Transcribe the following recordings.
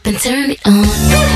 and turn me on.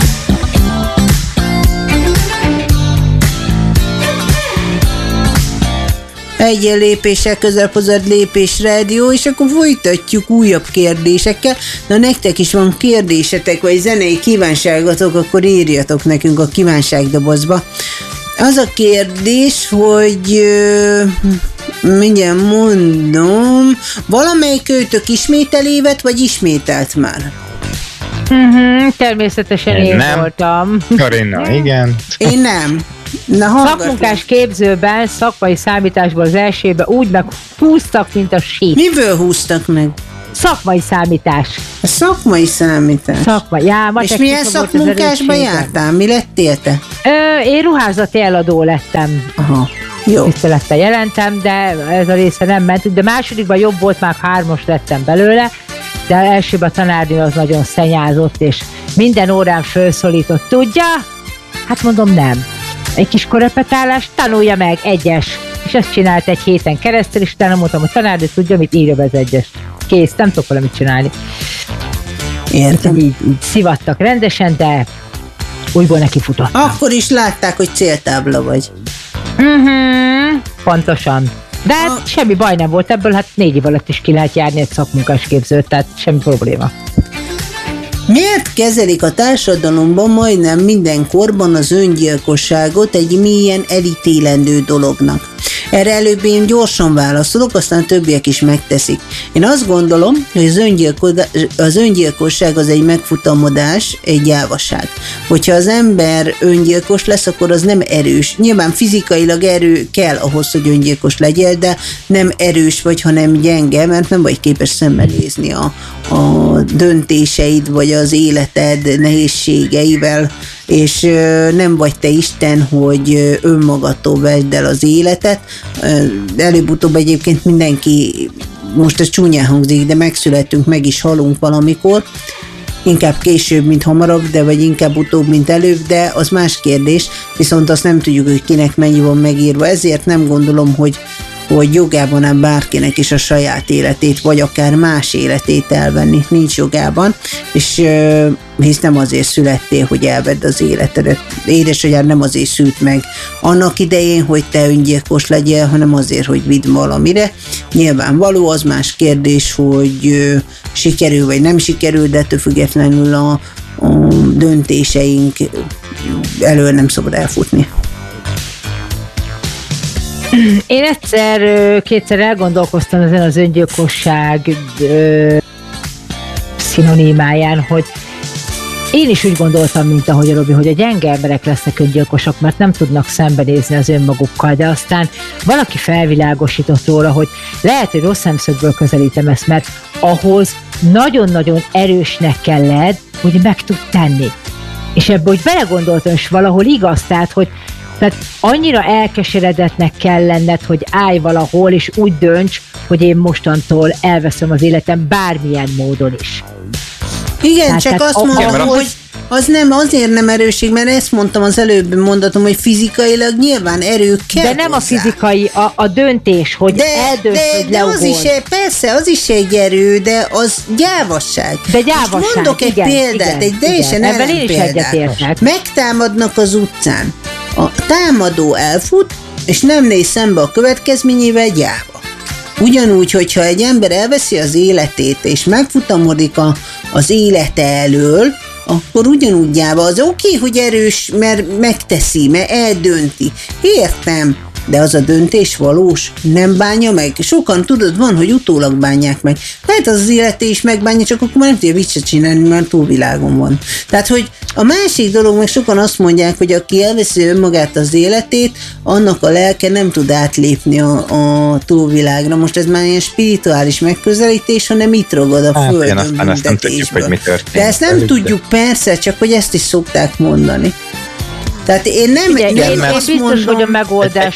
Egyen lépéssel közelebb hozad Lépés Rádió, és akkor folytatjuk újabb kérdésekkel. Na, nektek is van kérdésetek, vagy zenei kívánságotok, akkor írjatok nekünk a kívánságdobozba. Az a kérdés, hogy mindjárt mondom, valamelyik őtök ismétel évet, vagy ismételt már? Természetesen én voltam. Karina, igen. Én nem. Szakmunkás képzőben, szakmai számításból az elsőben úgy meghúztak, mint a síp. Miből húztak meg? Szakmai számítás. A szakmai számítás? És milyen szakmunkásban jártál? Mi lettél te? Én ruházati eladó lettem. Aha. Jó. Tisztelettel jelentem, de ez a része nem ment. De másodikban jobb volt, már 3-as lettem belőle, de elsőben a tanárnő az nagyon szennyázott, és minden órán felszólított. Tudja? Hát mondom, nem. Egy kis korrepetálás, tanulja meg, 1-es. És ezt csinált egy héten keresztül, és utána mondtam, hogy tanárnő tudja, mit írja be az 1-es. Kész, nem tudok vele mit csinálni. Értem. Így szivattak rendesen, de újból neki futottam. Akkor is látták, hogy céltábla vagy. Pontosan. De hát semmi baj nem volt ebből, hát 4 év alatt is ki lehet járni egy szakmunkás képzőt, tehát semmi probléma. Miért kezelik a társadalomban majdnem minden korban az öngyilkosságot egy mélyen elítélendő dolognak? Erre előbb én gyorsan válaszolok, aztán többiek is megteszik. Én azt gondolom, hogy az öngyilkosság az egy megfutamodás, egy gyávaság. Hogyha az ember öngyilkos lesz, akkor az nem erős. Nyilván fizikailag erő kell ahhoz, hogy öngyilkos legyél, de nem erős vagy, hanem gyenge, mert nem vagy képes szembenézni a döntéseid, vagy az életed nehézségeivel, és nem vagy te Isten, hogy önmagadtól vedd el az életet. Előbb-utóbb egyébként mindenki, most ez csúnyán hangzik, de megszületünk, meg is halunk valamikor, inkább később, mint hamarabb, de vagy inkább utóbb, mint előbb, de az más kérdés, viszont azt nem tudjuk, hogy kinek mennyi van megírva, ezért nem gondolom, hogy jogában áll bárkinek is a saját életét, vagy akár más életét elvenni. Nincs jogában, és hisz nem azért születtél, hogy elvedd az életedet. Édesanyád nem azért szült meg annak idején, hogy te öngyilkos legyél, hanem azért, hogy vidd valamire. Nyilvánvaló, az más kérdés, hogy sikerül vagy nem sikerül, de ettől függetlenül a döntéseink elől nem szabad elfutni. Én kétszer elgondolkoztam ezen az öngyilkosság szinonimáján, hogy én is úgy gondoltam, mint ahogy a Robi, hogy a gyenge emberek lesznek öngyilkosok, mert nem tudnak szembenézni az önmagukkal, de aztán valaki felvilágosított róla, hogy lehet, hogy rossz szemszögből közelítem ezt, mert ahhoz nagyon-nagyon erősnek kell lenned, hogy meg tud tenni. És ebből, hogy belegondoltam, és valahol igaz, tehát annyira elkeseredetnek kell lenned, hogy állj valahol, és úgy dönts, hogy én mostantól elveszem az életem bármilyen módon is. Igen, csak azt mondom, hogy az nem azért nem erőség, mert ezt mondtam az előbb mondatom, hogy fizikailag nyilván erő kell. De nem hozzá. A fizikai, a döntés, hogy eldönts, hogy leugol. Az is, persze, az is egy erő, de az gyávasság. De gyávasság, most mondok egy példát, egy teljesen ellenpéldát. Megtámadnak az utcán. A támadó elfut, és nem néz szembe a következményével, gyáva. Ugyanúgy, hogyha egy ember elveszi az életét, és megfutamodik az élete elől, akkor ugyanúgy gyáva. Az oké, hogy erős, mert megteszi, mert eldönti. Értem, de az a döntés valós, nem bánja meg. Sokan tudod, van, hogy utólag bánják meg. Lehet az életé is megbánja, csak akkor már nem tudja mit se csinálni, mert túlvilágon van. Tehát, hogy a másik dolog, meg sokan azt mondják, hogy aki elveszi önmagát az életét, annak a lelke nem tud átlépni a túlvilágra. Most ez már ilyen spirituális megközelítés, hanem itt ragad a földön aztán ezt nem tudjuk, hogy mi történt. De ezt nem tudjuk, persze, csak hogy ezt is szokták mondani. Tehát én nem azt mondom, hogy a megoldás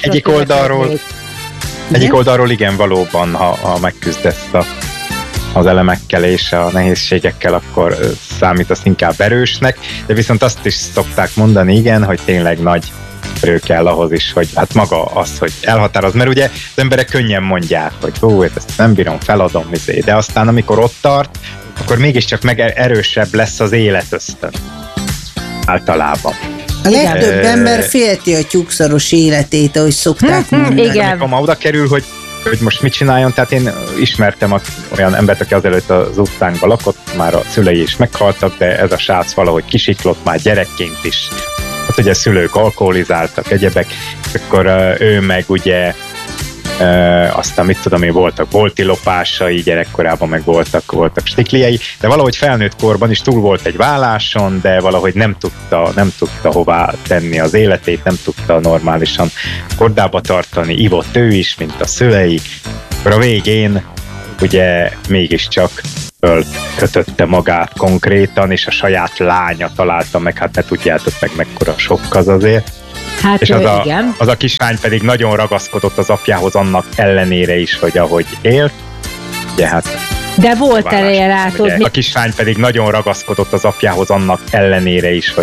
egyik oldalról igen, valóban, ha megküzdesz az elemekkel és a nehézségekkel, akkor számítasz inkább erősnek, de viszont azt is szokták mondani, igen, hogy tényleg nagy erő kell ahhoz is, hogy hát maga az, hogy elhatároz, mert ugye az emberek könnyen mondják, hogy ezt nem bírom, feladom, de aztán amikor ott tart, akkor mégiscsak erősebb lesz az életösztön. Általában. A legtöbb ember félti a tyúkszaros életét, ahogy szokták mondani. Igen. Amikor ma oda kerül, hogy most mit csináljon, tehát én ismertem olyan embert, aki azelőtt az utcánkban lakott, már a szülei is meghaltak, de ez a srác valahogy kisiklott már gyerekként is. Hát ugye a szülők alkoholizáltak, egyebek, akkor ő meg ugye aztán mit tudom én, voltak boltilopásai, gyerekkorában meg voltak stikliei, de valahogy felnőtt korban is túl volt egy válláson, de valahogy nem tudta hová tenni az életét, nem tudta normálisan kordába tartani, ivott ő is, mint a szülei, akkor a végén ugye mégiscsak kötötte magát konkrétan, és a saját lánya találta meg, hát ne tudjátok meg mekkora sokk az azért. Hát és igen. Az a kislány pedig nagyon ragaszkodott az apjához annak ellenére is, hogy ahogy élt. Ugye hát... De volt ereje rá, a kislány pedig nagyon ragaszkodott az apjához annak ellenére is,